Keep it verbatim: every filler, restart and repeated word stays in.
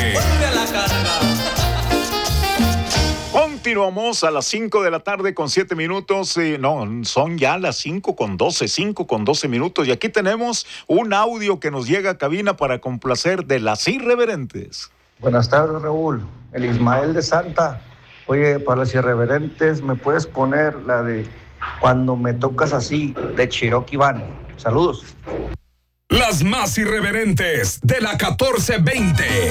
veinte. Continuamos a las cinco de la tarde con siete minutos. Eh, no, son ya las cinco con doce, cinco con doce minutos. Y aquí tenemos un audio que nos llega a cabina para complacer de las irreverentes. Buenas tardes, Raúl. El Ismael de Santa. Oye, para las irreverentes, ¿me puedes poner la de Cuando me tocas así, de Cherokee Van? Saludos. Las más irreverentes de la catorce veinte.